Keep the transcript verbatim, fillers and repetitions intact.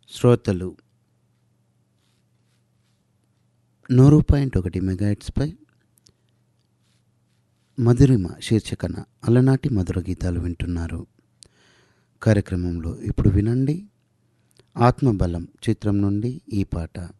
శ్రోతలు నూరు పాయింట్ ఒకటి మెగాహెట్స్పై మధురిమ శీర్షికన అలనాటి మధుర గీతాలు వింటున్నారు. కార్యక్రమంలో ఇప్పుడు వినండి ఆత్మబలం చిత్రం నుండి ఈ పాట.